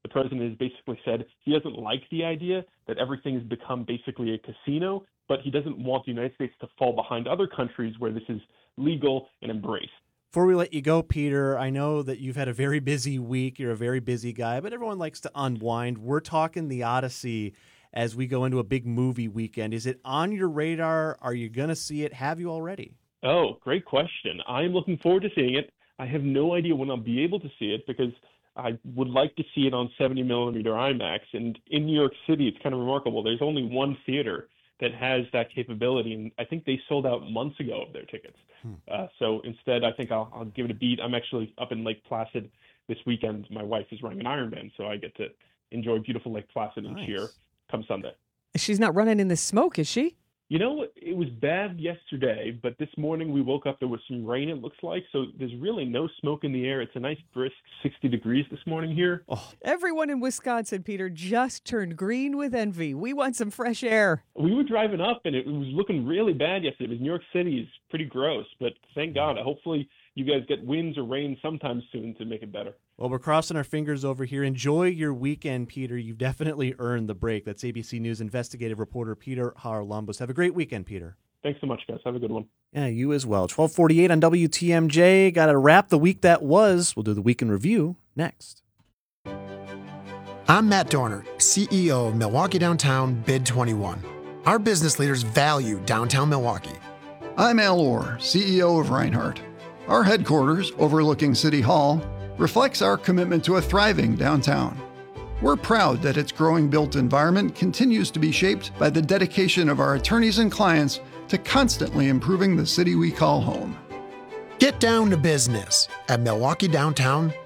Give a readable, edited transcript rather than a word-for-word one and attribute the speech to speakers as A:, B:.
A: The president has basically said he doesn't like the idea that everything has become basically a casino, but he doesn't want the United States to fall behind other countries where this is legal and embraced.
B: Before we let you go, Peter, I know that you've had a very busy week. You're a very busy guy, but everyone likes to unwind. We're talking The Odyssey as we go into a big movie weekend. Is it on your radar? Are you going to see it? Have you already?
A: Oh, great question. I'm looking forward to seeing it. I have no idea when I'll be able to see it because I would like to see it on 70 millimeter IMAX. And in New York City, it's kind of remarkable. There's only one theater that has that capability, and I think they sold out months ago of their tickets. So instead, I think I'll give it a beat. I'm actually up in Lake Placid this weekend. My wife is running an Ironman, so I get to enjoy beautiful Lake Placid and cheer come Sunday.
C: She's not running in the smoke, is she?
A: You know, it was bad yesterday, but this morning we woke up, there was some rain, it looks like, so there's really no smoke in the air. It's a nice brisk 60 degrees this morning here.
C: Oh. Everyone in Wisconsin, Peter, just turned green with envy. We want some fresh air.
A: We were driving up, and it was looking really bad yesterday. It was New York City is pretty gross, but thank God. Hopefully you guys get winds or rain sometime soon to make it better.
B: Well, we're crossing our fingers over here. Enjoy your weekend, Peter. You've definitely earned the break. That's ABC News investigative reporter Peter Haralambos. Have a great weekend, Peter.
A: Thanks so much, guys. Have a good one.
B: Yeah, you as well. 12:48 on WTMJ. Got to wrap the week that was. We'll do the week in review next.
D: I'm Matt Dorner, CEO of Milwaukee Downtown Bid 21. Our business leaders value downtown Milwaukee.
E: I'm Al Orr, CEO of Reinhardt. Our headquarters, overlooking City Hall, reflects our commitment to a thriving downtown. We're proud that its growing built environment continues to be shaped by the dedication of our attorneys and clients to constantly improving the city we call home.
D: Get down to business at Milwaukee Downtown